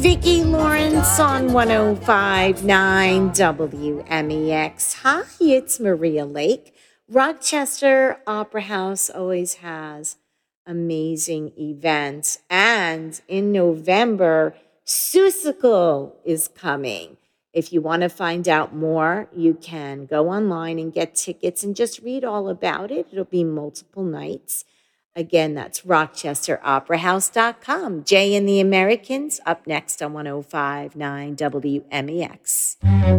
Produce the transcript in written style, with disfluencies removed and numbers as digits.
Vicki Lawrence on 1059 WMEX. Hi, it's Maria Lake. Rochester Opera House always has amazing events. And in November, Seussical is coming. If you want to find out more, you can go online and get tickets and just read all about it. It'll be multiple nights. Again, that's RochesterOperaHouse.com. Jay and the Americans up next on 1059 WMEX.